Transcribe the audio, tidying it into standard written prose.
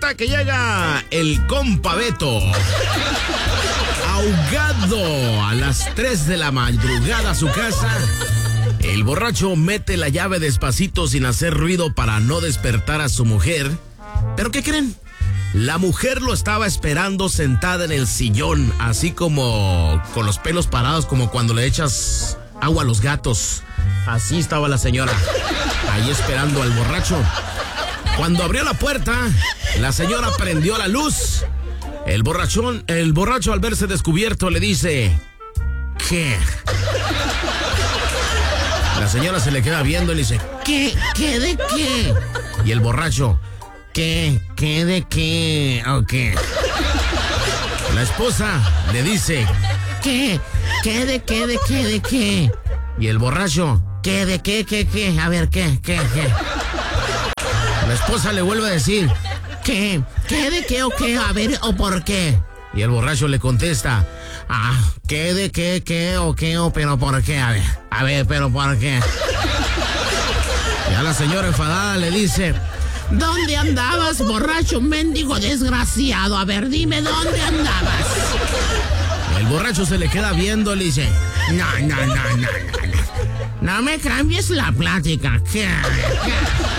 Resulta que llega el compa Beto, ahogado a las 3 de la madrugada a su casa. El borracho mete la llave despacito sin hacer ruido para no despertar a su mujer. ¿Pero qué creen? La mujer lo estaba esperando sentada en el sillón, así como con los pelos parados, como cuando le echas agua a los gatos. Así estaba la señora, ahí esperando al borracho. Cuando abrió la puerta, la señora prendió la luz. El borracho al verse descubierto le dice: ¿qué? La señora se le queda viendo y le dice: ¿Qué de qué? Y el borracho: ¿Qué de qué? ¿O qué? La esposa le dice: ¿Qué de qué? Y el borracho: ¿Qué de qué? A ver, ¿qué? La esposa le vuelve a decir: ¿Qué de qué o qué? A ver, ¿o por qué? Y el borracho le contesta: ¿qué de qué o qué o pero por qué? A ver, pero ¿por qué? Ya la señora enfadada le dice: ¿dónde andabas, borracho, mendigo desgraciado? A ver, dime, ¿dónde andabas? El borracho se le queda viendo y le dice: No me cambies la plática. ¿Qué?